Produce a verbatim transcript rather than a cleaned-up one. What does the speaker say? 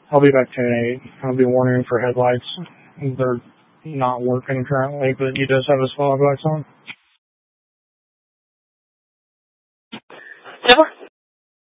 I'll be back ten eight. I'll be warning for headlights. They're not working currently, but he does have his fog lights on.